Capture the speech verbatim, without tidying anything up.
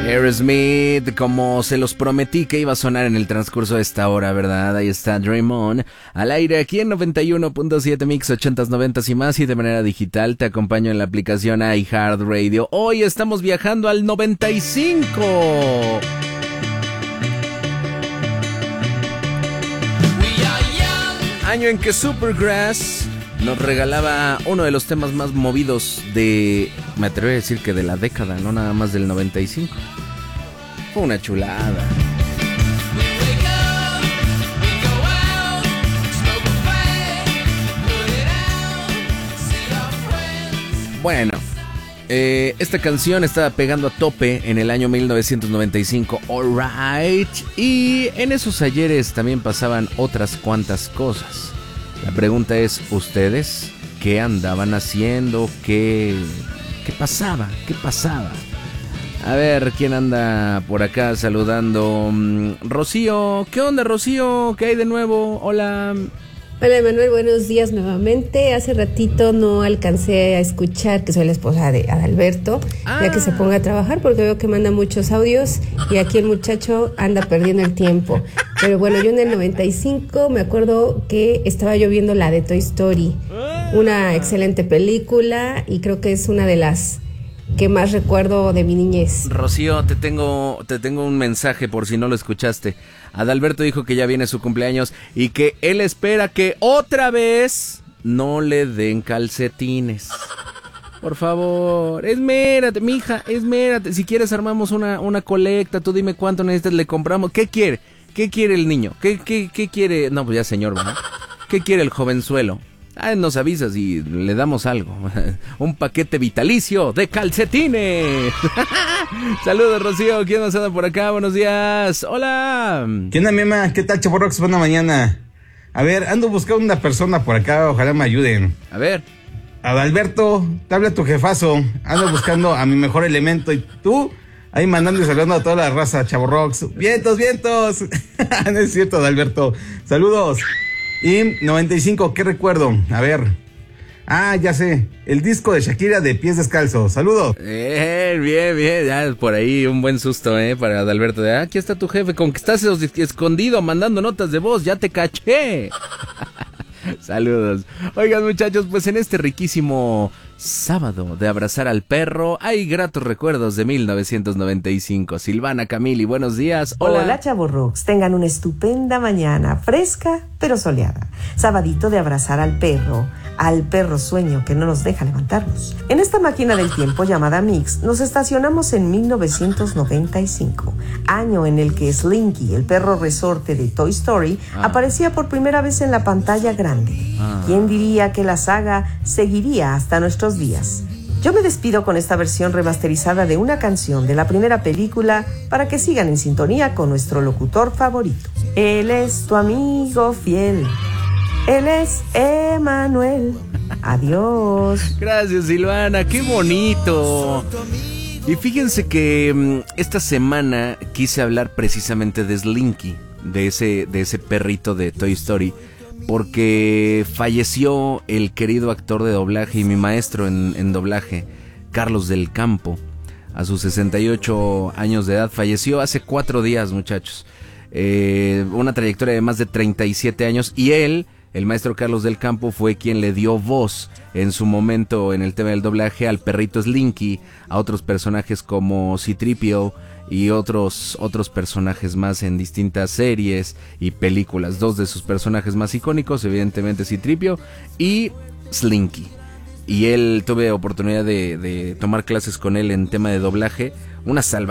Aerosmith, como se los prometí que iba a sonar en el transcurso de esta hora, ¿verdad? Ahí está Dream On, al aire aquí en noventa y uno punto siete Mix, ochentas, noventas y más, y de manera digital te acompaño en la aplicación iHeartRadio. Hoy estamos viajando al noventa y cinco. Año en que Supergrass nos regalaba uno de los temas más movidos de, me atrevo a decir que de la década, no nada más del noventa y cinco. Fue una chulada. Bueno, eh, esta canción estaba pegando a tope en el año mil novecientos noventa y cinco, Alright, y en esos ayeres también pasaban otras cuantas cosas. La pregunta es, ¿ustedes qué andaban haciendo? ¿Qué, qué pasaba? ¿Qué pasaba? A ver, ¿quién anda por acá saludando? Mm, Rocío, ¿qué onda, Rocío? ¿Qué hay de nuevo? Hola. Hola, Emanuel, buenos días nuevamente. Hace ratito no alcancé a escuchar que soy la esposa de Adalberto, ah. ya que se ponga a trabajar, porque veo que manda muchos audios y aquí el muchacho anda perdiendo el tiempo. Pero bueno, yo en el noventa y cinco me acuerdo que estaba yo viendo la de Toy Story, una excelente película, y creo que es una de las que más recuerdo de mi niñez. Rocío, te tengo, te tengo un mensaje por si no lo escuchaste. Adalberto dijo que ya viene su cumpleaños y que él espera que otra vez no le den calcetines. Por favor, esmérate, mija, esmérate. Si quieres armamos una, una colecta, tú dime cuánto necesitas, le compramos. ¿Qué quiere? ¿Qué quiere el niño? ¿Qué, qué, qué quiere? No, pues ya señor, ¿verdad? ¿Qué quiere el jovenzuelo? Ah, nos avisas y le damos algo. Un paquete vitalicio de calcetines. Saludos, Rocío. ¿Quién nos anda por acá? Buenos días. Hola. ¿Qué onda, mi mamá? ¿Qué tal, Chavorrox? Buena mañana. A ver, ando buscando una persona por acá. Ojalá me ayuden. A ver. Adalberto, te habla tu jefazo. Ando buscando a mi mejor elemento. Y tú, ahí mandando y saludando a toda la raza, Chavorrox. ¡Vientos, vientos! No es cierto, Adalberto. Saludos. Y noventa y cinco, ¿qué recuerdo? A ver. Ah, ya sé. El disco de Shakira de Pies Descalzos. Saludos. Eh, bien, bien. Ya por ahí un buen susto, eh, para Adalberto. Ah, aquí está tu jefe. Con que estás escondido mandando notas de voz. Ya te caché. Saludos. Oigan, muchachos, pues en este riquísimo sábado de abrazar al perro hay gratos recuerdos de mil novecientos noventa y cinco. Silvana Camili, buenos días. Hola. Hola, Chavorrox. Tengan una estupenda mañana, fresca pero soleada. Sabadito de abrazar al perro, al perro sueño que no nos deja levantarnos. En esta máquina del tiempo llamada Mix, nos estacionamos en mil novecientos noventa y cinco, año en el que Slinky, el perro resorte de Toy Story, ah. aparecía por primera vez en la pantalla grande. Ah. ¿Quién diría que la saga seguiría hasta nuestros días? Yo me despido con esta versión remasterizada de una canción de la primera película para que sigan en sintonía con nuestro locutor favorito. Él es tu amigo fiel. Él es Emanuel. Adiós. Gracias, Silvana. Qué bonito. Y fíjense que um, esta semana quise hablar precisamente de Slinky, de ese, de ese perrito de Toy Story, porque falleció el querido actor de doblaje y mi maestro en, en doblaje, Carlos del Campo. A sus sesenta y ocho años de edad falleció hace cuatro días, muchachos. Eh, una trayectoria de más de treinta y siete años, y él, el maestro Carlos del Campo, fue quien le dio voz en su momento en el tema del doblaje al perrito Slinky, a otros personajes como C tres P O y otros, otros personajes más en distintas series y películas. Dos de sus personajes más icónicos, evidentemente C tres P O y Slinky. Y él, tuve oportunidad de, de tomar clases con él en tema de doblaje, una salva.